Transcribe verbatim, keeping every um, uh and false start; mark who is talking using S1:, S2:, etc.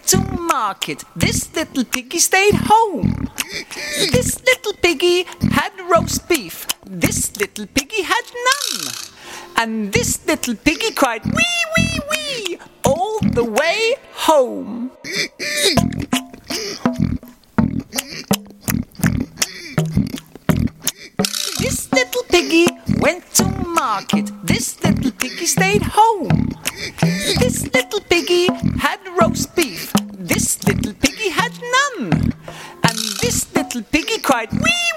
S1: to market. This little piggy stayed home. This little piggy had roast beef. This little piggy had none. And this little piggy cried wee, wee, wee all the way home. This little piggy went to market. This little piggy stayed home. This little piggy had roast beef. This little piggy had none. And this little piggy cried wee,